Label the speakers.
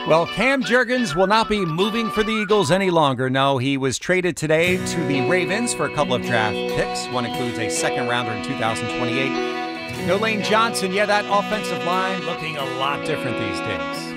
Speaker 1: Well, Cam Jurgens will not be moving for the Eagles any longer. No, he was traded today to the Ravens for a couple of draft picks. One includes a second rounder in 2028. No Lane Johnson. Yeah, that offensive line looking a lot different these days.